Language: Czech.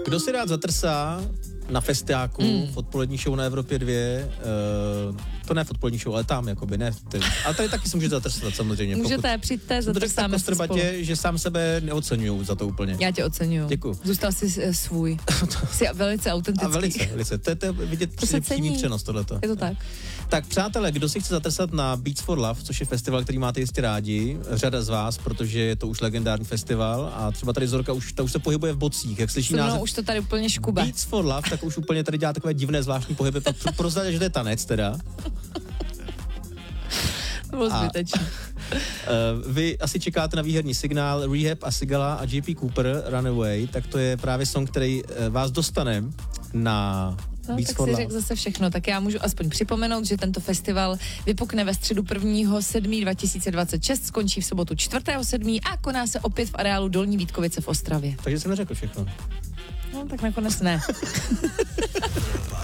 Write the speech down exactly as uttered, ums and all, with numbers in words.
Kdo si rád zatrsá na festiáku mm. v odpolední show na Evropě dvě, uh, to ne v odpolední show, ale tam, jakoby, ne. Ty, ale tady taky se může zatrsat samozřejmě. Můžete, pokud, přijďte, zatrsáme se spolu. Že sám sebe neoceňuju za to úplně. Já tě oceňuju. Děkuju. Zůstal jsi svůj. Jsi velice autentický. A velice, velice. To je, to je vidět to přímý přenos tohleto. Je to tak. Tak přátelé, kdo si chce zatrsat na Beats for Love, což je festival, který máte jistě rádi, řada z vás, protože je to už legendární festival a třeba tady Zorka už, ta už se pohybuje v bocích, jak slyší název. už to tady úplně škube. Beats for Love, tak už úplně tady dělá takové divné zvláštní pohyby, prozradě, že to je tanec teda. To bylo zbytečné. Uh, vy asi čekáte na výherní signál Rehab a Sigala a J P Cooper Runaway, tak to je právě song, který uh, vás dostane na No, Beats tak for si Love. řekl zase všechno, tak já můžu aspoň připomenout, že tento festival vypukne ve středu prvního sedmého dva tisíce dvacet šest, skončí v sobotu čtvrtého sedmého a koná se opět v areálu Dolní Vítkovice v Ostravě. Takže jsem neřekl všechno. No, tak nakonec ne.